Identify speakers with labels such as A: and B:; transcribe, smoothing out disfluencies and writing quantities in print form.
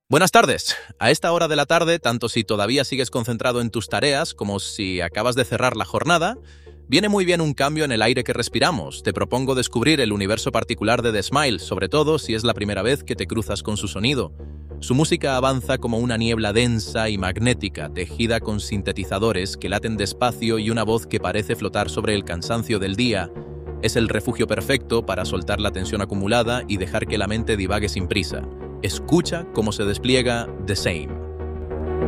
A: Buenas tardes. A esta hora de la tarde, tanto si todavía sigues concentrado en tus tareas como si acabas de cerrar la jornada, viene muy bien un cambio en el aire que respiramos. Te propongo descubrir el universo particular de The Smile, sobre todo si es la primera vez que te cruzas con su sonido. Su música avanza como una niebla densa y magnética, tejida con sintetizadores que laten despacio y una voz que parece flotar sobre el cansancio del día. Es el refugio perfecto para soltar la tensión acumulada y dejar que la mente divague sin prisa. Escucha cómo se despliega The Same.